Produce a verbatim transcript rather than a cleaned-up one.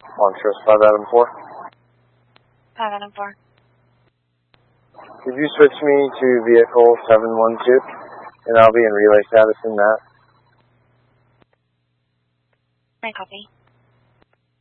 Montrose five Adam four. five Adam four. Could you switch me to vehicle seven one two, and I'll be in relay status in that. I copy.